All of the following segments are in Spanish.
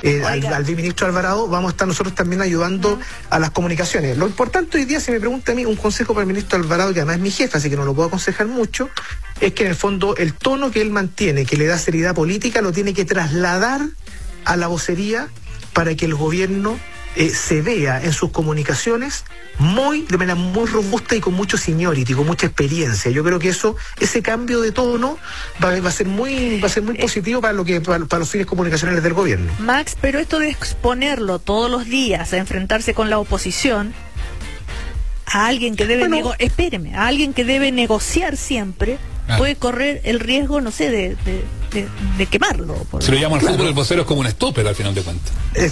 al viceministro Alvarado, vamos a estar nosotros también ayudando a las comunicaciones. Lo importante hoy día, si me pregunta a mí, un consejo para el ministro Alvarado, que además es mi jefe, así que no lo puedo aconsejar mucho, es que en el fondo el tono que él mantiene, que le da seriedad política, lo tiene que trasladar a la vocería para que el gobierno se vea en sus comunicaciones de manera muy robusta y con mucho seniority, con mucha experiencia. Yo creo que ese cambio de tono va a ser muy positivo para los fines comunicacionales del gobierno. Max, pero esto de exponerlo todos los días a enfrentarse con la oposición, a alguien que debe a alguien que debe negociar siempre, puede correr el riesgo, no sé, de quemarlo. Se lo llama al fútbol, el vocero es como un stopper al final de cuentas.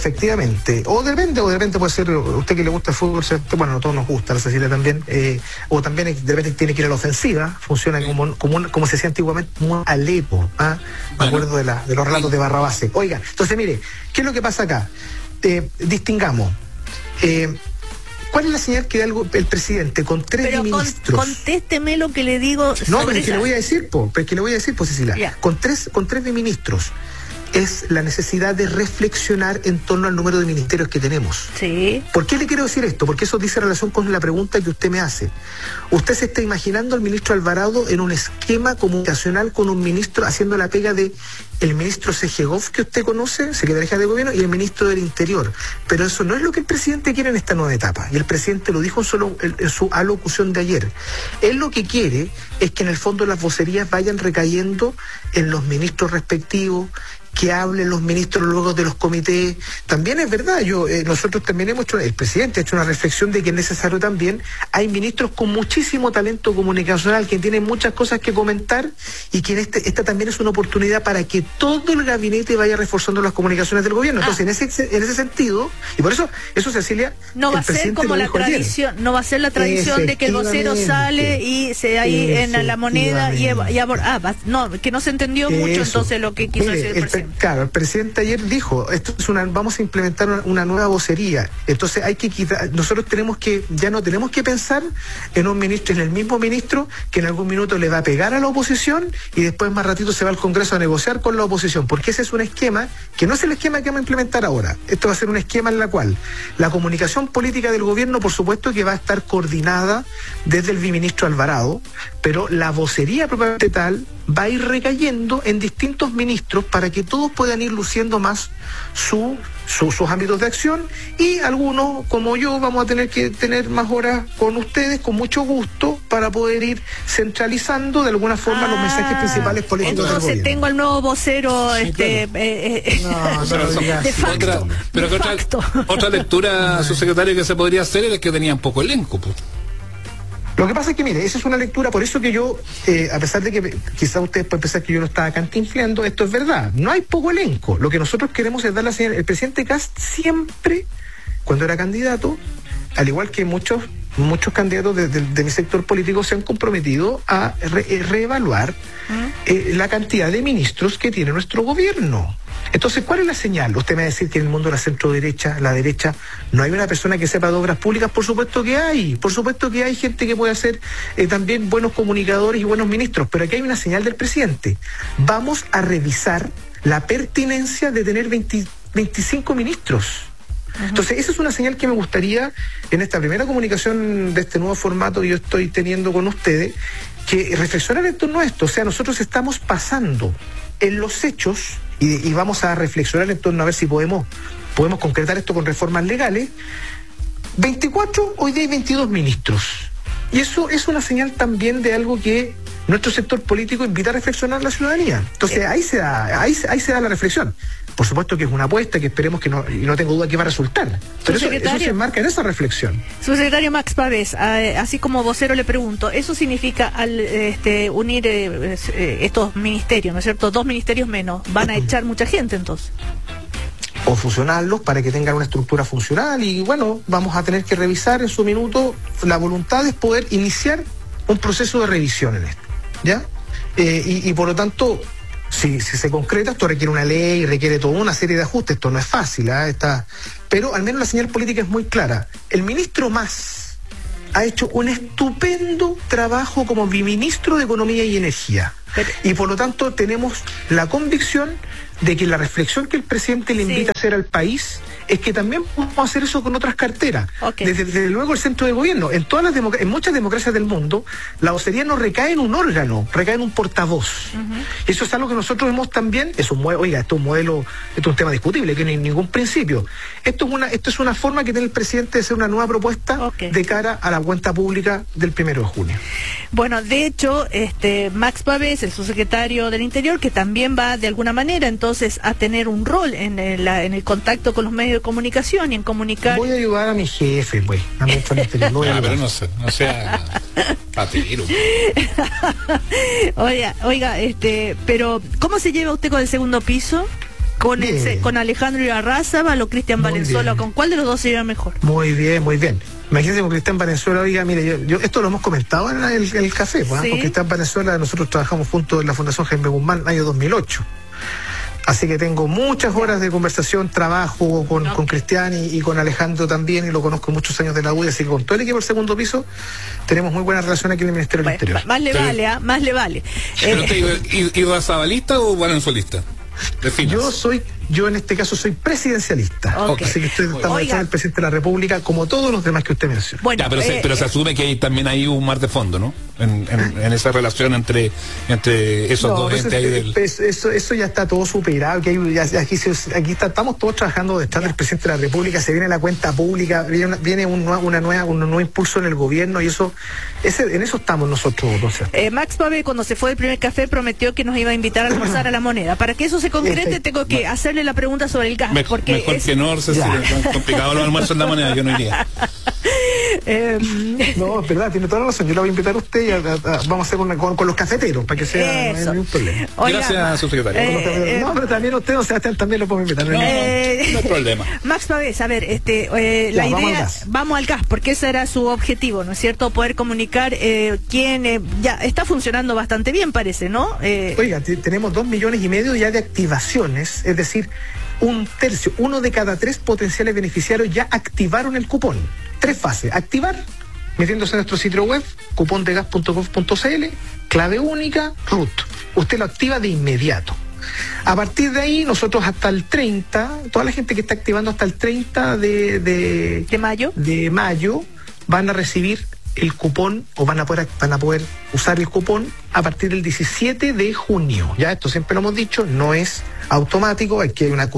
Contésteme lo que le digo. No, pero es que le voy a decir, Cecilia. Yeah. Con tres ministros es la necesidad de reflexionar en torno al número de ministerios que tenemos. Sí. ¿Por qué le quiero decir esto? Porque eso dice relación con la pregunta que usted me hace. Usted se está imaginando al ministro Alvarado en un esquema comunicacional con un ministro haciendo la pega de el ministro Segegov, que usted conoce, secretario general de gobierno, y el ministro del Interior. Pero eso no es lo que el presidente quiere en esta nueva etapa. Y el presidente lo dijo en su alocución de ayer. Él lo que quiere es que en el fondo las vocerías vayan recayendo en los ministros respectivos, que hablen los ministros luego de los comités. También es verdad, nosotros también el presidente ha hecho una reflexión de que es necesario también, hay ministros con muchísimo talento comunicacional, que tienen muchas cosas que comentar, y que esta también es una oportunidad para que todo el gabinete vaya reforzando las comunicaciones del gobierno. Entonces, en ese sentido, y por eso, Cecilia, no va a ser como la tradición, no va a ser la tradición de que el vocero sale y se ahí en la moneda que no se entendió mucho entonces lo que quiso decir el presidente. Claro, el presidente ayer dijo, vamos a implementar una nueva vocería. Entonces hay que quitar, nosotros ya no tenemos que pensar en el mismo ministro que en algún minuto le va a pegar a la oposición y después más ratito se va al Congreso a negociar con la oposición, porque ese es un esquema que no es el esquema que vamos a implementar ahora. Esto va a ser un esquema en la cual la comunicación política del gobierno, por supuesto que va a estar coordinada desde el viceministro Alvarado, pero la vocería propiamente tal va a ir recayendo en distintos ministros para que todos puedan ir luciendo más sus ámbitos de acción, y algunos, como yo, vamos a tener que tener más horas con ustedes, con mucho gusto, para poder ir centralizando de alguna forma los mensajes principales políticos del gobierno. Entonces tengo al nuevo vocero otra lectura, su secretario, que se podría hacer es que tenían poco elenco, pues. Lo que pasa es que, mire, esa es una lectura, por eso que yo, a pesar de que quizás ustedes pueden pensar que yo no estaba cantinfleando, esto es verdad, no hay poco elenco. Lo que nosotros queremos es dar la señal. El presidente Kast siempre, cuando era candidato, al igual que muchos candidatos de mi sector político, se han comprometido a reevaluar la cantidad de ministros que tiene nuestro gobierno. Entonces, ¿cuál es la señal? Usted me va a decir que en el mundo de la centro-derecha, la derecha, no hay una persona que sepa de obras públicas. Por supuesto que hay gente que puede ser también buenos comunicadores y buenos ministros, pero aquí hay una señal del presidente. Vamos a revisar la pertinencia de tener 25 ministros. Entonces, esa es una señal que me gustaría, en esta primera comunicación de este nuevo formato que yo estoy teniendo con ustedes, que reflexionar en torno a esto. O sea, nosotros estamos pasando en los hechos, y vamos a reflexionar en torno a ver si podemos concretar esto con reformas legales. 24, hoy día hay 22 ministros. Y eso es una señal también de algo que nuestro sector político invita a reflexionar a la ciudadanía. Entonces, ahí se da la reflexión. Por supuesto que es una apuesta que esperemos que no, y no tengo duda que va a resultar. Pero eso se enmarca en esa reflexión. Subsecretario Max Pavés, así como vocero le pregunto, ¿eso significa al unir estos ministerios, ¿no es cierto? 2 ministerios menos, ¿van a echar mucha gente entonces? O fusionarlos para que tengan una estructura funcional, y bueno, vamos a tener que revisar en su minuto. La voluntad es poder iniciar un proceso de revisión en esto, ¿ya? Y por lo tanto, si se concreta, esto requiere una ley, requiere toda una serie de ajustes, esto no es fácil, pero al menos la señal política es muy clara. El ministro más ha hecho un estupendo trabajo como ministro de Economía y Energía. Y por lo tanto tenemos la convicción de que la reflexión que el presidente le invita a hacer al país es que también podemos hacer eso con otras carteras. Desde luego el centro de gobierno. En muchas democracias del mundo, la vocería no recae en un órgano, recae en un portavoz. Eso es algo que nosotros vemos también. Esto es un modelo, esto es un tema discutible, que no hay ningún principio. Esto es una forma que tiene el presidente de hacer una nueva propuesta de cara a la cuenta pública del 1 de junio. Bueno, de hecho, Max Pavés, el subsecretario del Interior, que también va de alguna manera entonces a tener un rol en el contacto con los medios de comunicación y en comunicar. Voy a ayudar a mi jefe, pues, a mi Interior. Pero no sea patero. Oiga, pero ¿cómo se lleva usted con el segundo piso? ¿Con Alejandro Irarrázaval o Cristian Valenzuela? ¿Con cuál de los dos se lleva mejor? Muy bien. Imagínense con Cristian Valenzuela, oiga, mire, yo esto lo hemos comentado en el café, pues, con Cristian Valenzuela nosotros trabajamos juntos en la Fundación Jaime Guzmán en el año 2008. Así que tengo muchas horas de conversación, trabajo con Cristian y con Alejandro también, y lo conozco muchos años de la UDI, así que con todo el equipo del segundo piso tenemos muy buena relación aquí en el Ministerio del Interior. Más le vale, más le vale. ¿Pero usted irrazabalista o valenzuelista? Yo en este caso soy presidencialista. Así que estoy tratando de ser el presidente de la República, como todos los demás que usted menciona. Bueno, pero se asume que también hay un mar de fondo, ¿no? En esa relación entre esos dos entes. Eso ya está todo superado. Que estamos todos trabajando detrás del presidente de la República. Se viene la cuenta pública, viene un nuevo impulso en el gobierno, y en eso estamos nosotros. Max Pavés, cuando se fue del primer café, prometió que nos iba a invitar a almorzar a La Moneda. Para que eso se concrete, tengo que hacerle la pregunta sobre el gas. Mejor que no, es complicado los almuerzos en La Moneda, yo no iría. No, es verdad, tiene toda la razón. Yo la voy a invitar a usted y vamos a hacer con los cafeteros, para que sea, no hay ningún problema. Gracias, subsecretario. No, pero también usted, Sebastián, también lo puedo invitar. No hay problema. Max Pavés, a ver, la idea, vamos al gas, porque ese era su objetivo, ¿no es cierto? Poder comunicar quién ya está funcionando bastante bien, parece, ¿no? Oiga, tenemos 2,5 millones ya de activaciones, es decir, 1/3, 1 de cada 3 potenciales beneficiarios ya activaron el cupón. 3 fases: activar, metiéndose en nuestro sitio web, cupondegas.gov.cl, clave única, RUT. Usted lo activa de inmediato. A partir de ahí, nosotros hasta el 30, toda la gente que está activando hasta el 30 de mayo, van a recibir el cupón, o van a poder usar el cupón a partir del 17 de junio. Ya esto siempre lo hemos dicho, no es automático, hay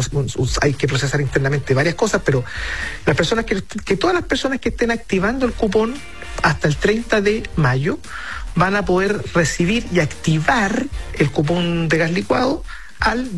que procesar internamente varias cosas, pero las personas todas las personas que estén activando el cupón hasta el 30 de mayo van a poder recibir y activar el cupón de gas licuado el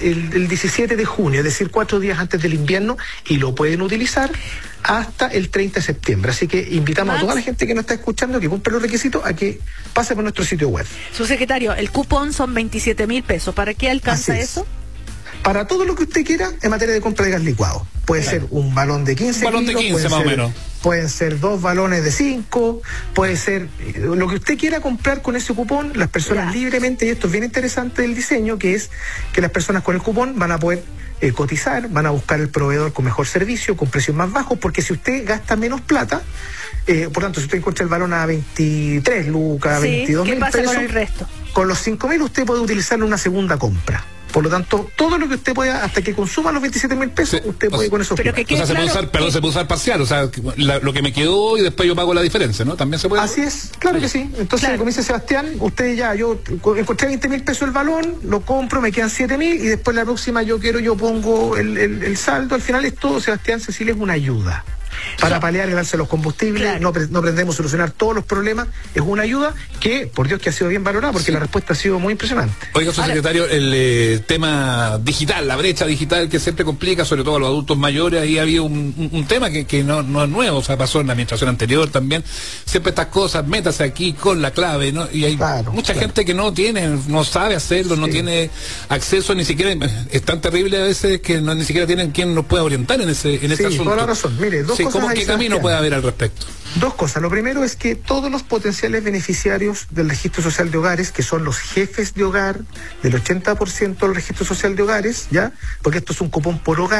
17 de junio, es decir, 4 días antes del invierno, y lo pueden utilizar hasta el 30 de septiembre. Así que invitamos a toda la gente que nos está escuchando, que cumple los requisitos, a que pase por nuestro sitio web. Subsecretario, el cupón son 27.000 pesos. ¿Para qué alcanza eso? Para todo lo que usted quiera en materia de compra de gas licuado. Puede ser un balón de 15 kilos, de 15 más o menos. Pueden ser 2 balones de 5, puede ser lo que usted quiera comprar con ese cupón, las personas libremente, y esto es bien interesante del diseño, que es que las personas con el cupón van a poder cotizar, van a buscar el proveedor con mejor servicio, con precios más bajos, porque si usted gasta menos plata, por tanto, si usted encuentra el balón a 23 lucas, 22 mil pesos, ¿qué pasa con el resto? Con los 5.000 usted puede utilizarlo en una segunda compra. Por lo tanto, todo lo que usted pueda, hasta que consuma los 27.000 pesos, usted puede con eso. Pero se puede usar parcial, o sea, lo que me quedó y después yo pago la diferencia, ¿no? También se puede. Así es, claro que sí. Entonces, como dice Sebastián, yo encontré 20.000 pesos el balón, lo compro, me quedan 7.000, y después la próxima yo pongo el saldo. Al final es todo, Sebastián, Cecilia, es una ayuda para paliar el alza de los combustibles. No pretendemos solucionar todos los problemas, es una ayuda que, por Dios, que ha sido bien valorada, porque la respuesta ha sido muy impresionante. Oiga, subsecretario, el tema digital, la brecha digital que siempre complica, sobre todo a los adultos mayores, ahí había un tema que no es nuevo, o sea, pasó en la administración anterior también. Siempre estas cosas, métase aquí con la clave, ¿no? Y hay mucha gente que no sabe hacerlo, no tiene acceso, ni siquiera, es tan terrible a veces que ni siquiera tienen quien nos pueda orientar en ese asunto. Toda la razón. Mire, ¿qué camino puede haber al respecto? 2 cosas. Lo primero es que todos los potenciales beneficiarios del registro social de hogares, que son los jefes de hogar, del 80% del registro social de hogares, ¿ya? Porque esto es un cupón por hogar,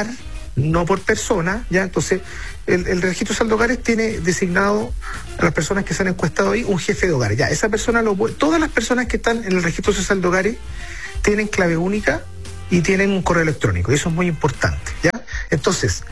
no por persona, ¿ya? Entonces, el registro de saldo de hogares tiene designado a las personas que se han encuestado ahí un jefe de hogar. Ya, esa persona todas las personas que están en el registro de saldo de hogares tienen clave única y tienen un correo electrónico, y eso es muy importante, ¿ya? Entonces,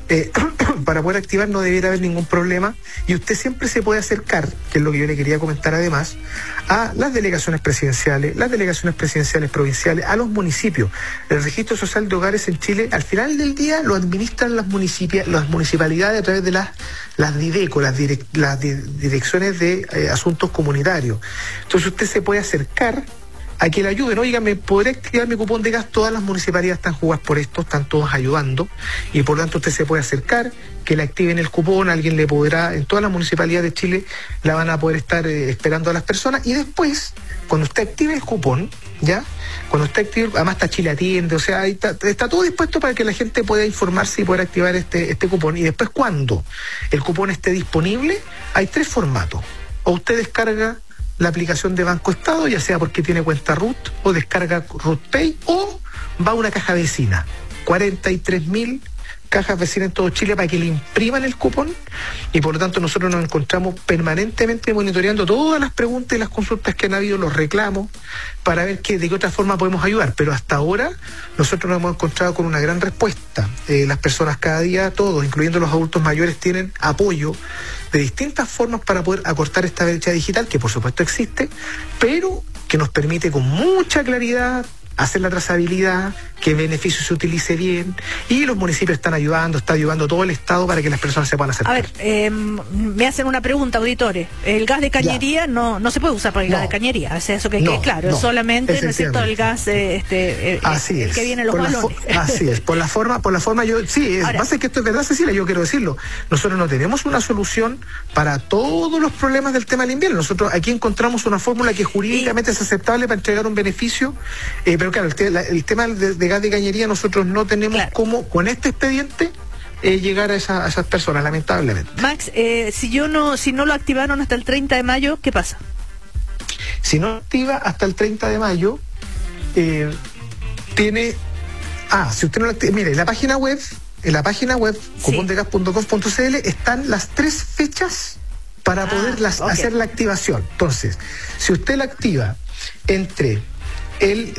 para poder activar no debiera haber ningún problema, y usted siempre se puede acercar, que es lo que yo le quería comentar además, a las delegaciones presidenciales provinciales, a los municipios. El registro social de hogares en Chile, al final del día, lo administran las municipalidades a través de las DIDECO, las direcciones de asuntos comunitarios. Entonces usted se puede acercar a que le ayuden. Oiga, ¿me podré activar mi cupón de gas? Todas las municipalidades están jugadas por esto, están todos ayudando, y por lo tanto usted se puede acercar, que le activen el cupón, alguien le podrá, en todas las municipalidades de Chile la van a poder estar esperando a las personas, y después, cuando usted active el cupón, ¿ya? Cuando usted active, además está Chile Atiende, o sea, ahí está todo dispuesto para que la gente pueda informarse y poder activar este cupón. Y después, cuando el cupón esté disponible, hay 3 formatos. O usted descarga la aplicación de Banco Estado, ya sea porque tiene cuenta RUT, o descarga RUT Pay, o va a una caja vecina. 43.000 cajas vecinas en todo Chile para que le impriman el cupón, y por lo tanto nosotros nos encontramos permanentemente monitoreando todas las preguntas y las consultas que han habido, los reclamos, para ver de qué otra forma podemos ayudar. Pero hasta ahora nosotros nos hemos encontrado con una gran respuesta. Las personas cada día, todos, incluyendo los adultos mayores, tienen apoyo de distintas formas para poder acortar esta brecha digital, que por supuesto existe, pero que nos permite con mucha claridad hacer la trazabilidad, que el beneficio se utilice bien, y los municipios están ayudando, está ayudando todo el Estado para que las personas se puedan acercar. A ver, me hacen una pregunta, auditores. El gas de cañería no se puede usar para el gas de cañería, o sea, eso que quede claro, es solamente, ¿no es cierto?, el gas así el es, que viene en los balones. Así es, por la forma yo, sí, pasa que esto es verdad, Cecilia, yo quiero decirlo, nosotros no tenemos una solución para todos los problemas del tema del invierno. Nosotros aquí encontramos una fórmula que jurídicamente es aceptable para entregar un beneficio, pero claro, el tema de gas de cañería nosotros no tenemos cómo, con este expediente, llegar a esas personas, lamentablemente. Max, si no lo activaron hasta el 30 de mayo, ¿qué pasa? Si no activa hasta el 30 de mayo, si usted no lo activa, mire, en la página web, cupondegas.gov.cl, están las 3 fechas para poder hacer la activación. Entonces, si usted la activa entre el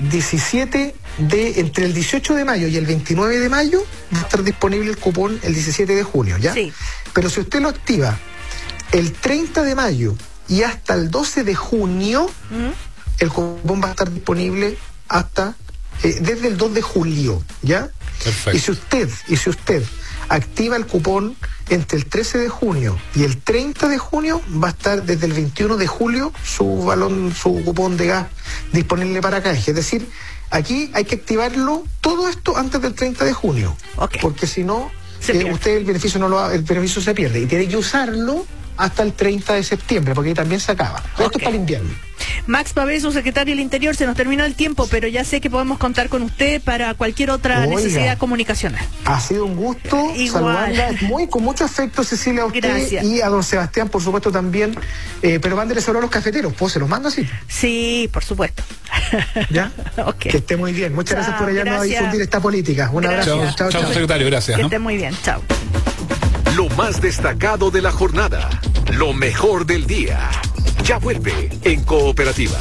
18 de mayo y el 29 de mayo, va a estar disponible el cupón el 17 de junio, ¿ya? Sí. Pero si usted lo activa el 30 de mayo y hasta el 12 de junio, el cupón va a estar disponible hasta desde el 2 de julio, ¿ya? Perfecto. Y si usted activa el cupón entre el 13 de junio y el 30 de junio, va a estar desde el 21 de julio su cupón de gas disponible para canje. Es decir, aquí hay que activarlo todo esto antes del 30 de junio, porque si no, usted el beneficio se pierde, y tiene que usarlo hasta el 30 de septiembre, porque ahí también se acaba. Esto es para el invierno. Max Pavés, secretario del Interior, se nos terminó el tiempo, pero ya sé que podemos contar con usted para cualquier otra necesidad comunicacional. Ha sido un gusto saludarla con mucho afecto, Cecilia, a usted. Gracias. Y a don Sebastián, por supuesto, también. Pero mándele solo a los cafeteros, ¿pues se los mando así? Sí, por supuesto. ¿Ya? Que esté muy bien. Muchas gracias por ayudarnos a difundir esta política. Un abrazo. Chao, secretario, gracias. Que esté muy bien, chao. Lo más destacado de la jornada, lo mejor del día. Ya vuelve en Cooperativa.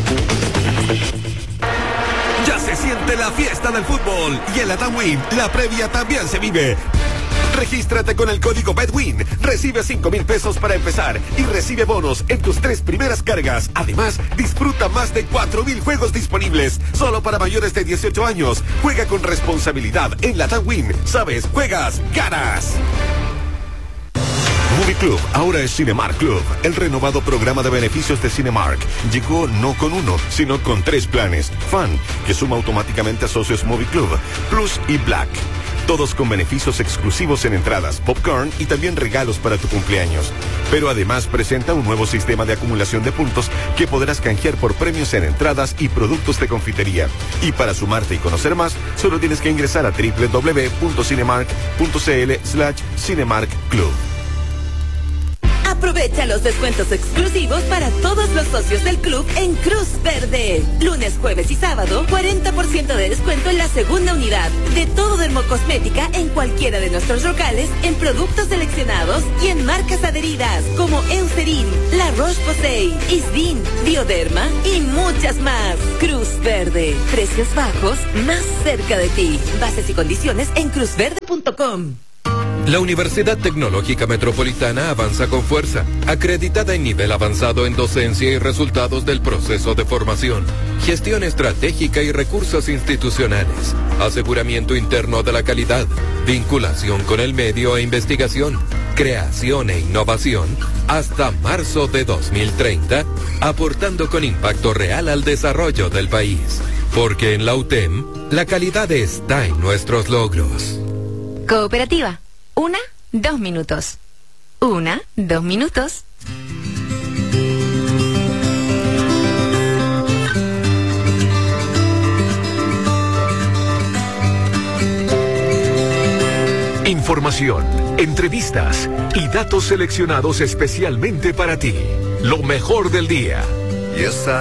Ya se siente la fiesta del fútbol y en la TAMWIN la previa también se vive. Regístrate con el código BEDWIN, recibe 5,000 pesos para empezar y recibe bonos en tus 3 primeras cargas. Además, disfruta más de 4,000 juegos disponibles, solo para mayores de 18 años. Juega con responsabilidad en la TAMWIN. Sabes, juegas, ganas. Movie Club ahora es Cinemark Club. El renovado programa de beneficios de Cinemark llegó no con 1, sino con 3 planes. Fan, que suma automáticamente a socios Movie Club, Plus y Black. Todos con beneficios exclusivos en entradas, popcorn y también regalos para tu cumpleaños. Pero además presenta un nuevo sistema de acumulación de puntos que podrás canjear por premios en entradas y productos de confitería. Y para sumarte y conocer más, solo tienes que ingresar a www.cinemark.cl/Cinemark Club. Aprovecha los descuentos exclusivos para todos los socios del club en Cruz Verde. Lunes, jueves y sábado, 40% de descuento en la segunda unidad de todo dermocosmética en cualquiera de nuestros locales, en productos seleccionados y en marcas adheridas como Eucerin, La Roche-Posay, Isdin, Bioderma y muchas más. Cruz Verde, precios bajos más cerca de ti. Bases y condiciones en cruzverde.com. La Universidad Tecnológica Metropolitana avanza con fuerza, acreditada en nivel avanzado en docencia y resultados del proceso de formación, gestión estratégica y recursos institucionales, aseguramiento interno de la calidad, vinculación con el medio e investigación, creación e innovación, hasta marzo de 2030, aportando con impacto real al desarrollo del país. Porque en la UTEM, la calidad está en nuestros logros. Cooperativa. 1, 2 minutos. 1, 2 minutos. Información, entrevistas y datos seleccionados especialmente para ti. Lo mejor del día.